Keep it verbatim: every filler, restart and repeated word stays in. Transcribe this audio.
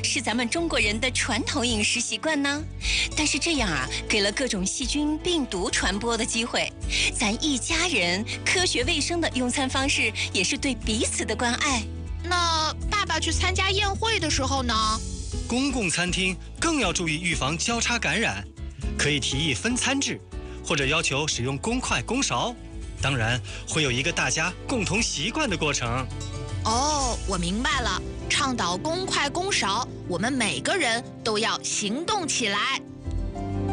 是咱们中国人的传统饮食习惯呢？但是这样啊，给了各种细菌、病毒传播的机会。咱一家人科学卫生的用餐方式，也是对彼此的关爱。 那爸爸去参加宴会的时候呢？ 公共餐厅更要注意预防交叉感染，可以提议分餐制，或者要求使用公筷公勺。当然，会有一个大家共同习惯的过程。 哦，我明白了，倡导公筷公勺，我们每个人都要行动起来。